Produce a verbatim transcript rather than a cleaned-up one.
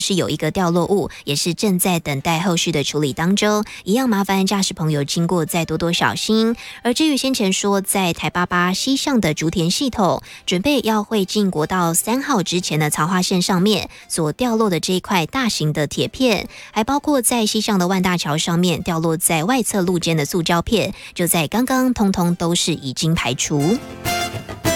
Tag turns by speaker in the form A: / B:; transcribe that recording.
A: 是有一个掉落物，也是正在等待后续的处理当中，一样麻烦驾驶朋友经过再多多小心。而至于先前说在台八八西向的竹田系统准备要会进国道三号之前的槽化线上面所掉落的这一块大型的铁片，还包括在西向的万大桥上面掉落在外侧路肩的塑胶片，就在刚刚通通都是已经排除。